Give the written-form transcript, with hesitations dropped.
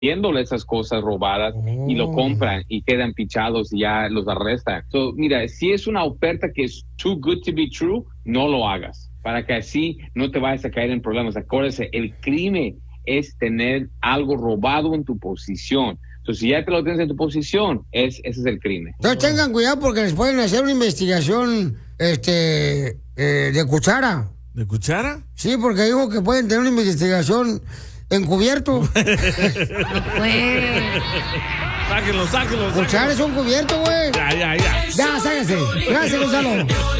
viéndole esas cosas robadas y lo compran y quedan pichados y ya los arrestan. So, mira, si es una oferta que es too good to be true, no lo hagas, para que así no te vayas a caer en problemas. Acuérdese, el crimen es tener algo robado en tu posición. Entonces, si ya te lo tienes en tu posición, ese es el crimen. Entonces tengan cuidado porque les pueden hacer una investigación de cuchara. ¿De cuchara? Sí, porque digo que pueden tener una investigación encubierto. Sáquenlo. Cuchara es un cubierto, güey. Ya. Ya, sáquense. Gracias, Gonzalo.